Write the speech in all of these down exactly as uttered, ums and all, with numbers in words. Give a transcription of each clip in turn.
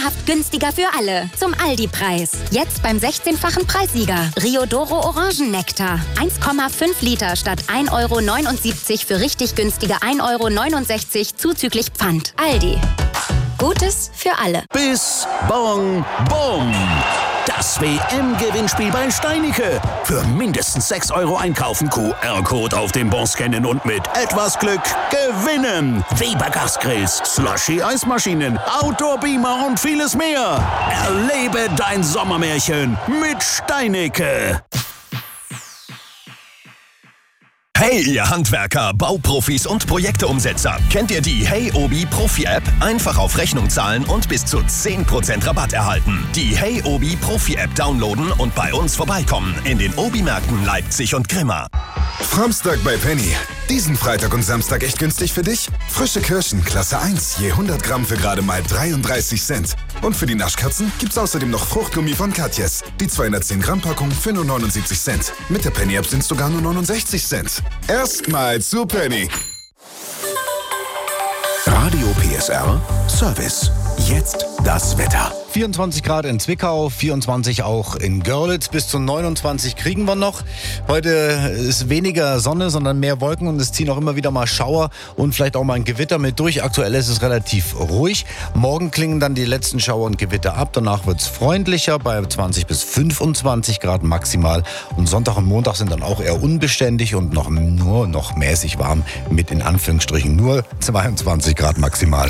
traumhaft günstiger für alle. Zum Aldi-Preis. Jetzt beim sechzehnfachen Preissieger. Riodoro Orangennektar. eins Komma fünf Liter statt ein Euro neunundsiebzig für richtig günstige ein Euro neunundsechzig zuzüglich Pfand. Aldi. Gutes für alle. Bis Bon Bom. Das W M-Gewinnspiel bei Steinicke. Für mindestens sechs Euro einkaufen, Q R-Code auf dem Bon scannen und mit etwas Glück gewinnen. Weber Gasgrills, Slushy-Eismaschinen, Outdoor-Beamer und vieles mehr. Erlebe dein Sommermärchen mit Steinicke. Hey, ihr Handwerker, Bauprofis und Projekteumsetzer. Kennt ihr die Hey Obi Profi-App? Einfach auf Rechnung zahlen und bis zu zehn Prozent Rabatt erhalten. Die Hey Obi Profi-App downloaden und bei uns vorbeikommen. In den Obi-Märkten Leipzig und Grimma. Framstag bei Penny. Diesen Freitag und Samstag echt günstig für dich? Frische Kirschen, Klasse eins, je hundert Gramm für gerade mal dreiunddreißig Cent. Und für die Naschkatzen gibt's außerdem noch Fruchtgummi von Katjes. Die zweihundertzehn Gramm Packung für nur neunundsiebzig Cent. Mit der Penny-App sind's sogar nur neunundsechzig Cent. Erstmal zu Penny. Radio P S R Service. Jetzt das Wetter. vierundzwanzig Grad in Zwickau, vierundzwanzig auch in Görlitz, bis zu neunundzwanzig kriegen wir noch. Heute ist weniger Sonne, sondern mehr Wolken und es ziehen auch immer wieder mal Schauer und vielleicht auch mal ein Gewitter mit durch. Aktuell ist es relativ ruhig. Morgen klingen dann die letzten Schauer und Gewitter ab. Danach wird es freundlicher bei zwanzig bis fünfundzwanzig Grad maximal. Und Sonntag und Montag sind dann auch eher unbeständig und noch nur noch mäßig warm mit in Anführungsstrichen nur zweiundzwanzig Grad maximal.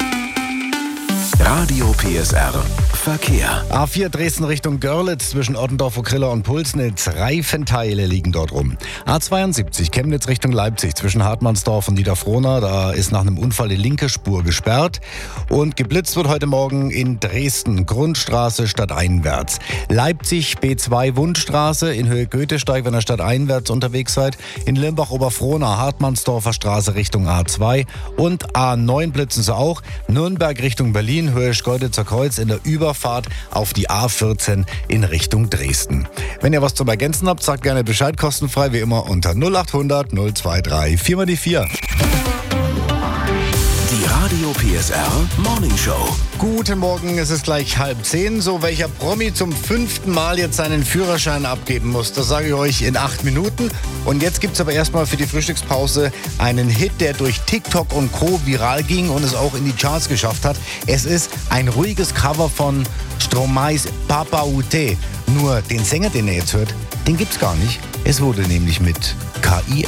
Radio P S R Verkehr. A vier Dresden Richtung Görlitz zwischen Ottendorf-Okrilla und Pulsnitz. Reifenteile liegen dort rum. A zweiundsiebzig Chemnitz Richtung Leipzig zwischen Hartmannsdorf und Niederfrohna. Da ist nach einem Unfall die linke Spur gesperrt. Und geblitzt wird heute Morgen in Dresden. Grundstraße stadteinwärts. Leipzig B zwei Wundstraße in Höhe Goethesteig, wenn ihr stadteinwärts unterwegs seid. In Limbach-Oberfrohna Hartmannsdorfer Straße Richtung A zwei. Und A neun blitzen sie auch. Nürnberg Richtung Berlin, Höhe Schkeuditzer Kreuz in der Überfahrt auf die A vierzehn in Richtung Dresden. Wenn ihr was zum Ergänzen habt, sagt gerne Bescheid, kostenfrei wie immer unter null acht hundert null zwei drei vier mal die vier. Die Radio P S R Morning Show. Guten Morgen, es ist gleich halb zehn. So, welcher Promi zum fünften Mal jetzt seinen Führerschein abgeben muss, das sage ich euch in acht Minuten. Und jetzt gibt es aber erstmal für die Frühstückspause einen Hit, der durch TikTok und Co. viral ging und es auch in die Charts geschafft hat. Es ist ein ruhiges Cover von Stromaes Papa Ute. Nur den Sänger, den ihr jetzt hört, den gibt's gar nicht. Es wurde nämlich mit K I